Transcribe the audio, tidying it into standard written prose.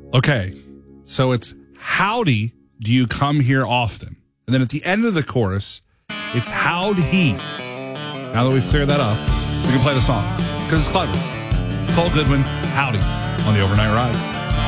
Okay, so it's howdy, do you come here often? And then at the end of the chorus, it's how'd he. Now that we've cleared that up, we can play the song because it's clever. Cole Goodwin, Howdy, on the Overnight Ride.